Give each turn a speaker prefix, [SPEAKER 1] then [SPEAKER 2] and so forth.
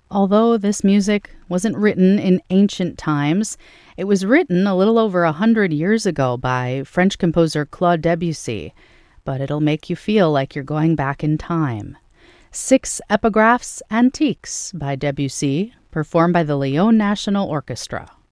[SPEAKER 1] Although this music wasn't written in ancient times, it was written a little over 100 years ago by French composer Claude Debussy, but it'll make you feel like you're going back in time. Six Epigraphs Antiques by Debussy, performed by the Lyon National Orchestra.